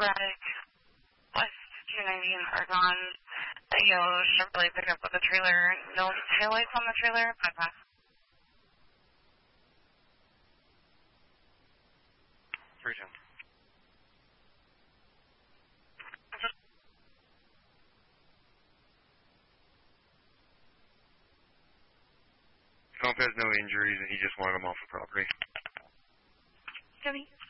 erratic West 290 Argonne, that yellow Chevrolet pickup with a trailer, no taillights on the trailer, bypass. Region. Trump has no injuries and he just wanted him off the property. Jimmy.